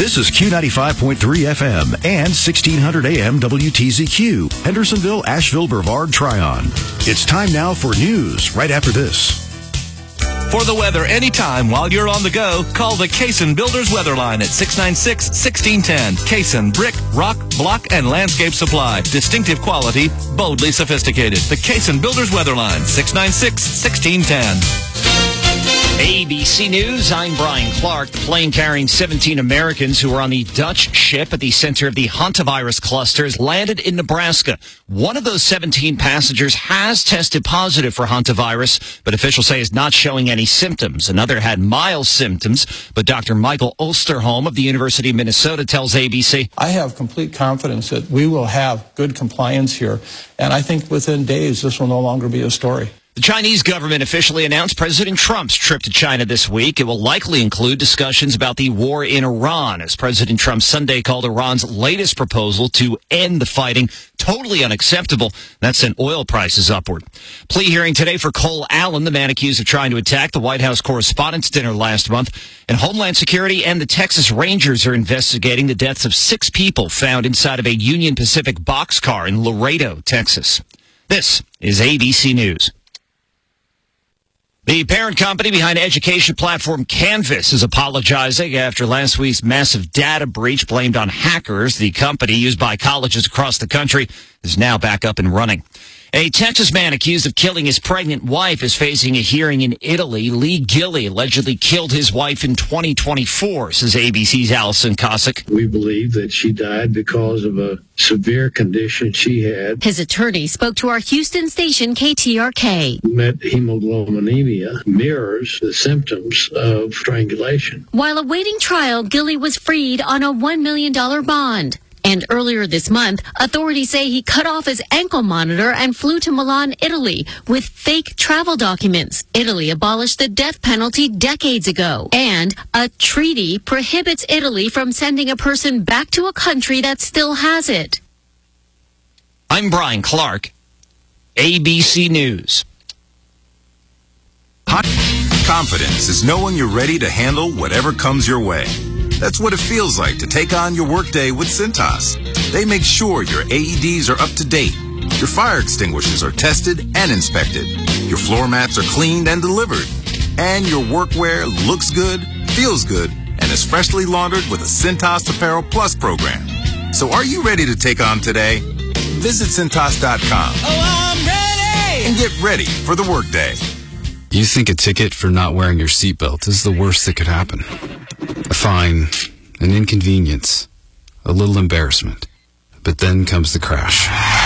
This is Q95.3 FM and 1600 AM WTZQ, Hendersonville, Asheville, Brevard, Tryon. It's time now for news right after this. For the weather anytime while you're on the go, call the Cason Builders Weather Line at 696-1610. Cason Brick, Rock, Block, and Landscape Supply. Distinctive quality, boldly sophisticated. The Cason Builders Weather Line, 696-1610. ABC News, I'm Brian Clark. The plane carrying 17 Americans who were on the Dutch ship at the center of the hantavirus clusters landed in Nebraska. One of those 17 passengers has tested positive for hantavirus, but officials say is not showing any symptoms. Another had mild symptoms, but Dr. Michael Osterholm of the University of Minnesota tells ABC, I have complete confidence that we will have good compliance here, and I think within days this will no longer be a story. The Chinese government officially announced President Trump's trip to China this week. It will likely include discussions about the war in Iran, as President Trump Sunday called Iran's latest proposal to end the fighting totally unacceptable. That sent oil prices upward. Plea hearing today for Cole Allen, the man accused of trying to attack the White House Correspondents' Dinner last month. And Homeland Security and the Texas Rangers are investigating the deaths of 6 people found inside of a Union Pacific boxcar in Laredo, Texas. This is ABC News. The parent company behind education platform Canvas is apologizing after last week's massive data breach blamed on hackers. The company, used by colleges across the country, is now back up and running. A Texas man accused of killing his pregnant wife is facing a hearing in Italy. Lee Gilly allegedly killed his wife in 2024, says ABC's Allison Cossack. We believe that she died because of a severe condition she had. His attorney spoke to our Houston station, KTRK. Methemoglobinemia mirrors the symptoms of strangulation. While awaiting trial, Gilly was freed on a $1 million bond. And earlier this month, authorities say he cut off his ankle monitor and flew to Milan, Italy, with fake travel documents. Italy abolished the death penalty decades ago. And a treaty prohibits Italy from sending a person back to a country that still has it. I'm Brian Clark, ABC News. Confidence is knowing you're ready to handle whatever comes your way. That's what it feels like to take on your workday with Cintas. They make sure your AEDs are up to date, your fire extinguishers are tested and inspected, your floor mats are cleaned and delivered, and your workwear looks good, feels good, and is freshly laundered with a Cintas Apparel Plus program. So are you ready to take on today? Visit Cintas.com. Oh, I'm ready! And get ready for the workday. You think a ticket for not wearing your seatbelt is the worst that could happen. A fine, an inconvenience, a little embarrassment. But then comes the crash.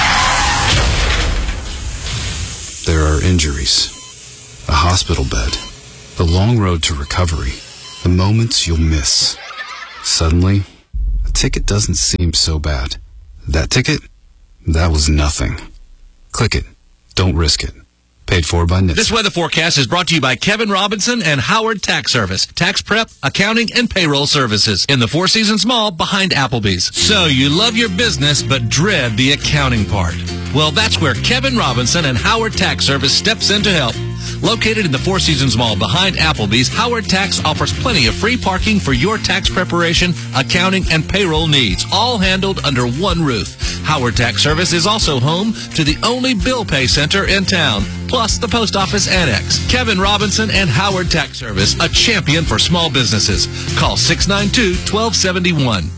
There are injuries, a hospital bed, the long road to recovery, the moments you'll miss. Suddenly, a ticket doesn't seem so bad. That ticket? That was nothing. Click it. Don't risk it. Paid for by NHTSA. This weather forecast is brought to you by Kevin Robinson and Howard Tax Service. Tax prep, accounting, and payroll services. In the Four Seasons Mall behind Applebee's. So you love your business but dread the accounting part. Well, that's where Kevin Robinson and Howard Tax Service steps in to help. Located in the Four Seasons Mall behind Applebee's, Howard Tax offers plenty of free parking for your tax preparation, accounting, and payroll needs, all handled under one roof. Howard Tax Service is also home to the only bill pay center in town, plus the post office annex. Kevin Robinson and Howard Tax Service, a champion for small businesses. Call 692-1271.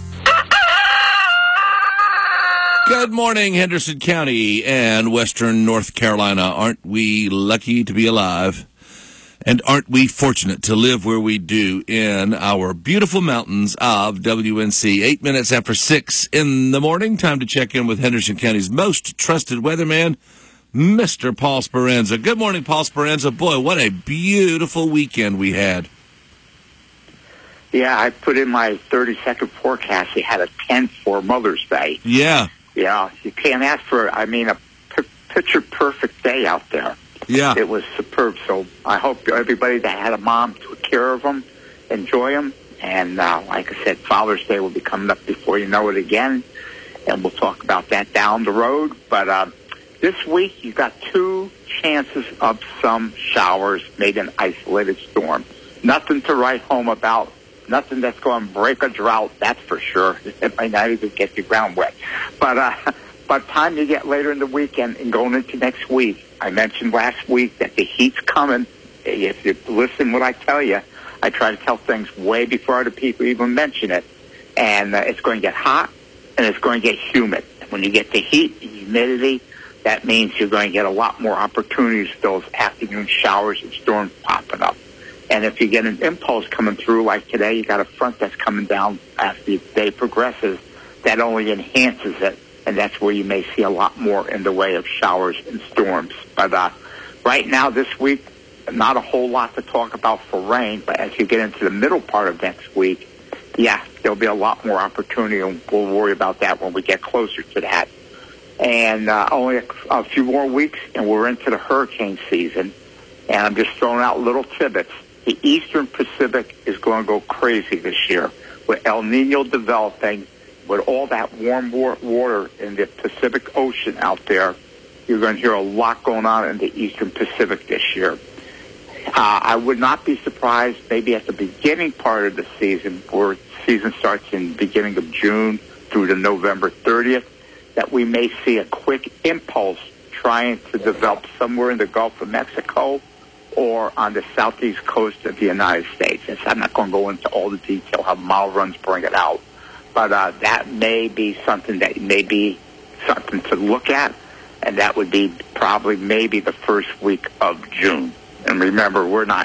Good morning, Henderson County and Western North Carolina. Aren't we lucky to be alive? And aren't we fortunate to live where we do in our beautiful mountains of WNC? 8 minutes after 6 in the morning. Time to check in with Henderson County's most trusted weatherman, Mr. Paul Speranza. Good morning, Paul Speranza. Boy, what a beautiful weekend we had. Yeah, I put in my 30-second forecast. You had a 10 for Mother's Day. Yeah. Yeah, you can't ask for, a picture-perfect day out there. Yeah. It was superb. So I hope everybody that had a mom took care of them, enjoy them. And like I said, Father's Day will be coming up before you know it again. And we'll talk about that down the road. But this week, you got 2 chances of some showers, maybe an isolated storm. Nothing to write home about Nothing that's going to break a drought, that's for sure. It might not even get the ground wet. But by the time you get later in the weekend and going into next week, I mentioned last week that the heat's coming. If you listen what I tell you, I try to tell things way before other people even mention it. And it's going to get hot and it's going to get humid. When you get the heat and humidity, that means you're going to get a lot more opportunities for those afternoon showers and storms popping up. And if you get an impulse coming through like today, you got a front that's coming down as the day progresses, that only enhances it. And that's where you may see a lot more in the way of showers and storms. But right now, this week, not a whole lot to talk about for rain. But as you get into the middle part of next week, yeah, there'll be a lot more opportunity, and we'll worry about that when we get closer to that. And only a few more weeks, and we're into the hurricane season. And I'm just throwing out little tidbits. The Eastern Pacific is going to go crazy this year with El Nino developing, with all that warm water in the Pacific Ocean out there. You're going to hear a lot going on in the Eastern Pacific this year. I would not be surprised maybe at the beginning part of the season, where the season starts in the beginning of June through to November 30th, that we may see a quick impulse trying to develop somewhere in the Gulf of Mexico or on the southeast coast of the United States. And so I'm not going to go into all the detail how model runs bring it out. But that may be something to look at, and that would be probably maybe the first week of June. And remember,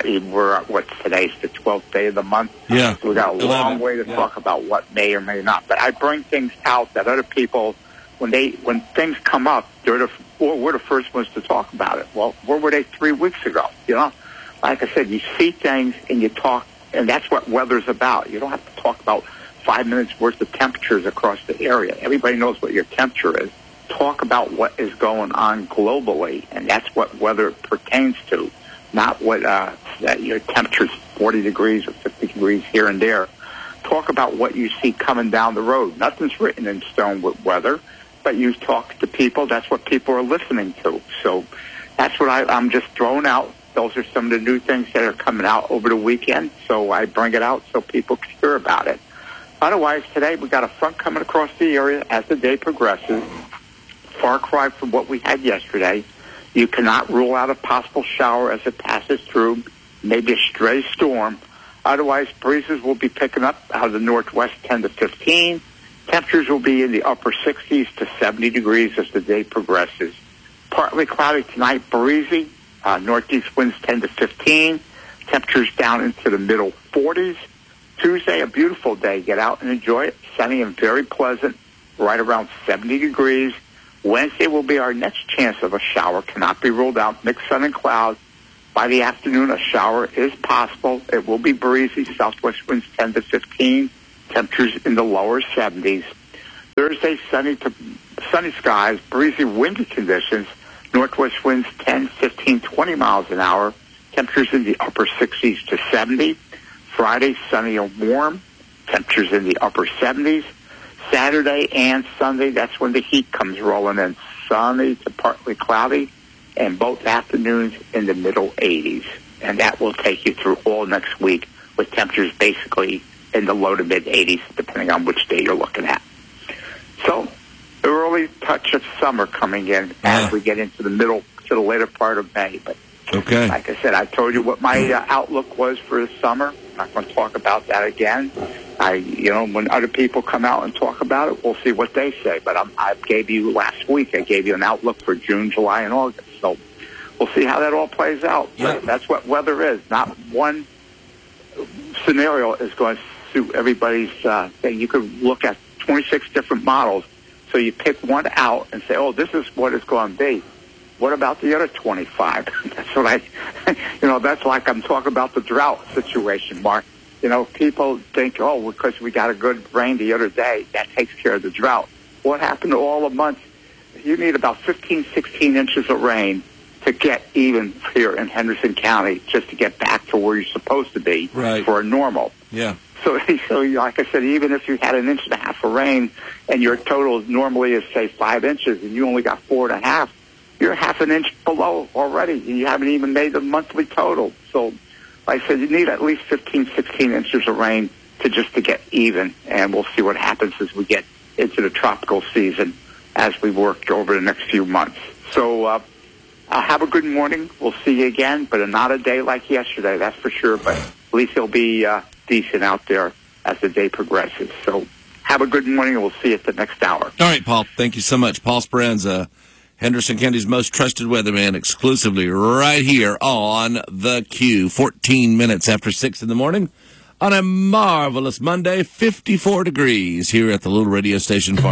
what's today's the 12th day of the month? Yeah. So we got a long way to talk about what may or may not. But I bring things out that other people, when things come up, we're the first ones to talk about it. Well, where were they 3 weeks ago? You know, like I said, you see things and you talk, and that's what weather's about. You don't have to talk about 5 minutes worth of temperatures across the area. Everybody knows what your temperature is. Talk about what is going on globally, and that's what weather pertains to, not what your temperature's 40 degrees or 50 degrees here and there. Talk about what you see coming down the road. Nothing's written in stone with weather, but you talk to people. That's what people are listening to. So that's what I'm just throwing out. Those are some of the new things that are coming out over the weekend, so I bring it out so people can hear about it. Otherwise, today we got a front coming across the area as the day progresses. Far cry from what we had yesterday. You cannot rule out a possible shower as it passes through, maybe a stray storm. Otherwise, breezes will be picking up out of the northwest 10 to 15. Temperatures will be in the upper 60s to 70 degrees as the day progresses. Partly cloudy tonight, breezy. Northeast winds 10 to 15. Temperatures down into the middle 40s. Tuesday, a beautiful day. Get out and enjoy it. Sunny and very pleasant, right around 70 degrees. Wednesday will be our next chance of a shower. Cannot be ruled out. Mixed sun and clouds. By the afternoon, a shower is possible. It will be breezy. Southwest winds 10 to 15. Temperatures in the lower 70s. Thursday, sunny skies, breezy, windy conditions. Northwest winds 10, 15, 20 miles an hour. Temperatures in the upper 60s to 70. Friday, sunny and warm. Temperatures in the upper 70s. Saturday and Sunday, that's when the heat comes rolling in. Sunny to partly cloudy, and both afternoons in the middle 80s. And that will take you through all next week with temperatures basically in the low to mid 80s, depending on which day you're looking at. So, early touch of summer coming in as we get into the middle to the later part of May. But okay, like I said, I told you what my outlook was for the summer. I'm not going to talk about that again. When other people come out and talk about it, we'll see what they say. But I gave you last week, I gave you an outlook for June, July, and August. So we'll see how that all plays out. Yeah. That's what weather is. Not one scenario is going to suit everybody's thing. You could look at 26 different models. So you pick one out and say, oh, this is what it's going to be. What about the other 25? That's what that's like I'm talking about the drought situation, Mark. People think, oh, because we got a good rain the other day, that takes care of the drought. What happened to all the months? You need about 15, 16 inches of rain to get even here in Henderson County, just to get back to where you're supposed to be for a normal. Yeah. So like I said, even if you had 1.5 inches of rain and your total normally is, say, 5 inches and you only got 4.5, you're half an inch below already. You haven't even made the monthly total. So, like I said, you need at least 15, 16 inches of rain to get even, and we'll see what happens as we get into the tropical season as we work over the next few months. So have a good morning. We'll see you again, but not a day like yesterday, that's for sure. But at least it'll be decent out there as the day progresses. So have a good morning, and we'll see you at the next hour. All right, Paul. Thank you so much. Paul Speranza, Henderson County's most trusted weatherman, exclusively right here on The Q. 14 minutes after 6 in the morning on a marvelous Monday, 54 degrees here at the little radio station.